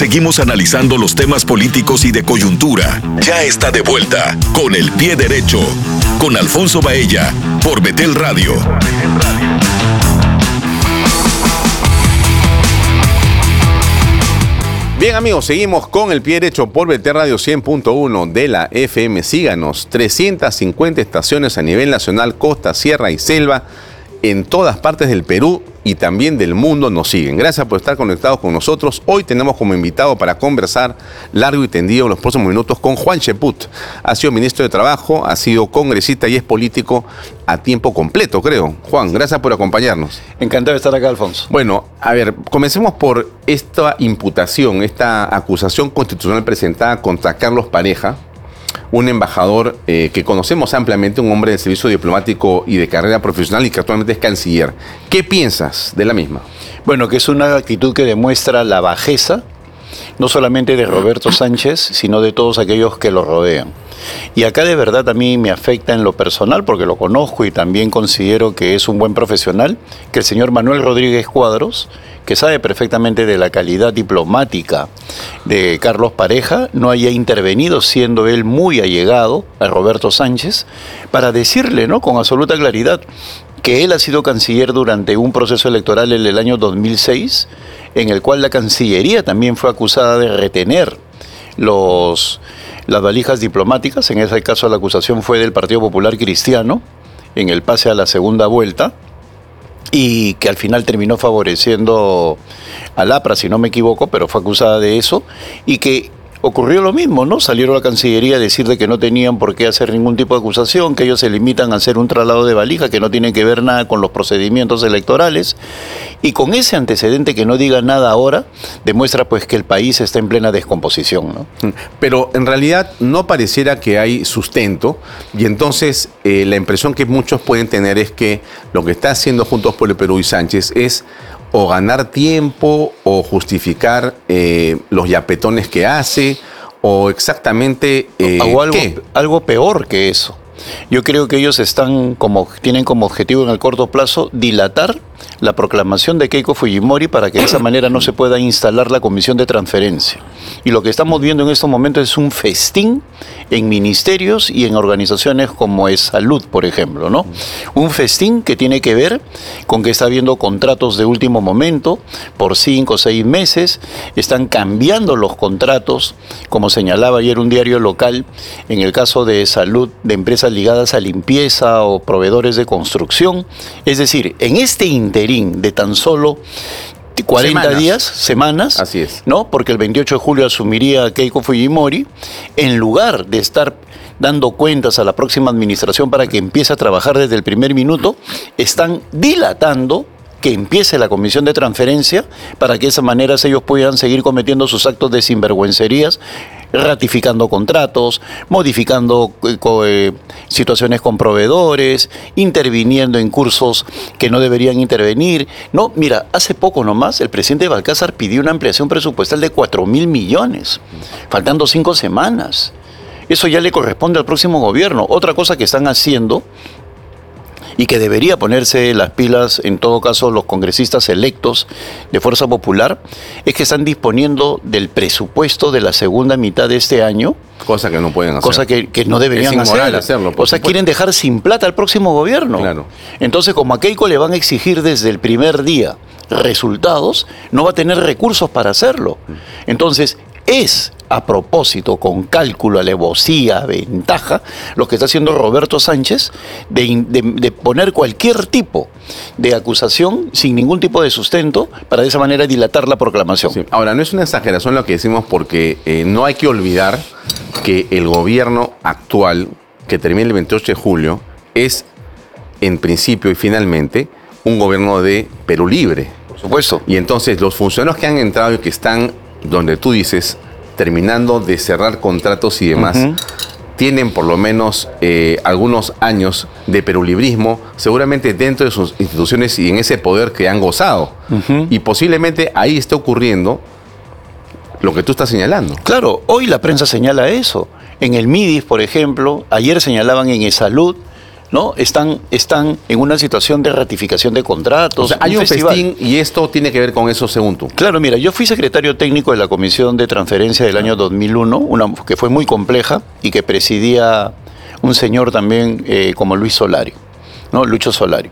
seguimos analizando los temas políticos y de coyuntura. Ya está de vuelta Con el Pie Derecho, con Alfonso Baella, por Betel Radio. Bien, amigos, seguimos con el Pie Derecho por Betel Radio 100.1 de la FM. Síganos, 350 estaciones a nivel nacional, costa, sierra y selva, en todas partes del Perú y también del mundo nos siguen. Gracias por estar conectados con nosotros. Hoy tenemos como invitado para conversar largo y tendido en los próximos minutos con Juan Cheput. Ha sido ministro de Trabajo, ha sido congresista y es político a tiempo completo, creo. Juan, gracias por acompañarnos. Encantado de estar acá, Alfonso. Bueno, a ver, comencemos por esta imputación, esta acusación constitucional presentada contra Carlos Pareja, un embajador que conocemos ampliamente, un hombre de servicio diplomático y de carrera profesional y que actualmente es canciller. ¿Qué piensas de la misma? Bueno, que es una actitud que demuestra la bajeza, no solamente de Roberto Sánchez, sino de todos aquellos que lo rodean. Y acá de verdad a mí me afecta en lo personal, porque lo conozco y también considero que es un buen profesional, que el señor Manuel Rodríguez Cuadros, que sabe perfectamente de la calidad diplomática de Carlos Pareja, no haya intervenido, siendo él muy allegado a Roberto Sánchez, para decirle, ¿no?, con absoluta claridad, que él ha sido canciller durante un proceso electoral en el año 2006, en el cual la Cancillería también fue acusada de retener las valijas diplomáticas. En ese caso la acusación fue del Partido Popular Cristiano, en el pase a la segunda vuelta, y que al final terminó favoreciendo al APRA, si no me equivoco, pero fue acusada de eso, y que ocurrió lo mismo, ¿no? Salieron a la Cancillería a decir de que no tenían por qué hacer ningún tipo de acusación, que ellos se limitan a hacer un traslado de valija, que no tienen que ver nada con los procedimientos electorales, y con ese antecedente que no diga nada ahora, demuestra pues que el país está en plena descomposición, ¿no? Pero en realidad no pareciera que hay sustento, y entonces la impresión que muchos pueden tener es que lo que está haciendo Juntos por el Perú y Sánchez es o ganar tiempo o justificar los yapetones que hace, o exactamente o algo peor que eso. Yo creo que ellos tienen como objetivo en el corto plazo dilatar la proclamación de Keiko Fujimori para que de esa manera no se pueda instalar la comisión de transferencia. Y lo que estamos viendo en estos momentos es un festín en ministerios y en organizaciones como es Salud, por ejemplo, ¿no? Un festín que tiene que ver con que está habiendo contratos de último momento por 5 o 6 meses, están cambiando los contratos, como señalaba ayer un diario local, en el caso de Salud, de empresas ligadas a limpieza o proveedores de construcción. Es decir, en este interín de tan solo 40 semanas, así es, ¿no? Porque el 28 de julio asumiría Keiko Fujimori, en lugar de estar dando cuentas a la próxima administración para que empiece a trabajar desde el primer minuto, están dilatando que empiece la comisión de transferencia para que de esa manera ellos puedan seguir cometiendo sus actos de sinvergüencerías, ratificando contratos, modificando situaciones con proveedores, interviniendo en cursos que no deberían intervenir. No, mira, hace poco nomás el presidente Balcázar pidió una ampliación presupuestal de 4.000 millones, faltando 5 semanas. Eso ya le corresponde al próximo gobierno. Otra cosa que están haciendo y que debería ponerse las pilas, en todo caso, los congresistas electos de Fuerza Popular, es que están disponiendo del presupuesto de la segunda mitad de este año. Cosa que no pueden hacer. Cosa que no deberían hacerlo. O sea, quieren dejar sin plata al próximo gobierno. Claro. Entonces, como a Keiko le van a exigir desde el primer día resultados, no va a tener recursos para hacerlo. Entonces, es a propósito, con cálculo, alevosía, ventaja, lo que está haciendo Roberto Sánchez de poner cualquier tipo de acusación sin ningún tipo de sustento para de esa manera dilatar la proclamación. Sí. Ahora, no es una exageración lo que decimos, porque no hay que olvidar que el gobierno actual, que termina el 28 de julio, es en principio y finalmente un gobierno de Perú Libre. Por supuesto. Y entonces los funcionarios que han entrado y que están donde tú dices, terminando de cerrar contratos y demás, tienen por lo menos algunos años de perulibrismo, seguramente dentro de sus instituciones y en ese poder que han gozado. Y posiblemente ahí esté ocurriendo lo que tú estás señalando. Claro, hoy la prensa señala eso. En el MIDIS, por ejemplo, ayer señalaban en Salud ¿no? Están en una situación de ratificación de contratos. O sea, hay un festín y esto tiene que ver con eso según tú. Claro, mira, yo fui secretario técnico de la Comisión de Transferencia del año 2001, que fue muy compleja y que presidía un señor también como Luis Solari, ¿no? Lucho Solari.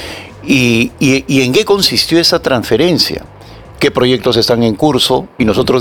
¿Y en qué consistió esa transferencia? ¿Qué proyectos están en curso? Y nosotros